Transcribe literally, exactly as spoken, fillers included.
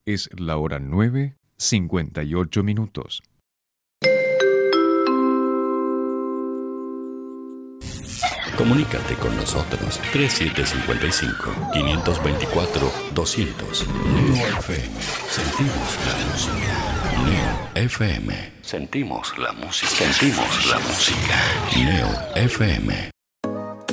Es la hora nueve, cincuenta y ocho minutos. Comunícate con nosotros tres siete cinco cinco, cinco dos cuatro, doscientos. Neo F M. Sentimos la música. Neo F M. Sentimos la música. Sentimos la música. Neo F M.